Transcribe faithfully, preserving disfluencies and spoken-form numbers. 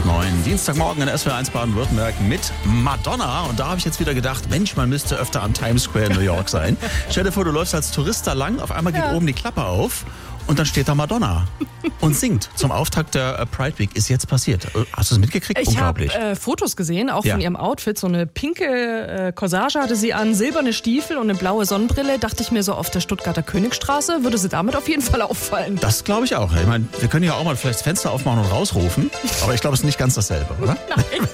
neun. Dienstagmorgen in S W R eins Baden-Württemberg mit Madonna. Und da habe ich jetzt wieder gedacht, Mensch, man müsste öfter am Times Square in New York sein. Stell dir vor, du läufst als Tourist da lang, auf einmal geht Ja. oben die Klappe auf und dann steht da Madonna und singt. Zum Auftakt der äh, Pride Week ist jetzt passiert. Hast du es mitgekriegt? Ich habe Unglaublich. äh, Fotos gesehen, auch Ja. von ihrem Outfit. So eine pinke äh, Corsage hatte sie an, silberne Stiefel und eine blaue Sonnenbrille. Dachte ich mir so, auf der Stuttgarter Königstraße würde sie damit auf jeden Fall auffallen. Das glaube ich auch. Ich meine, wir können ja auch mal vielleicht das Fenster aufmachen und rausrufen, aber ich glaube, es ist nicht ganz dasselbe, oder? Nein.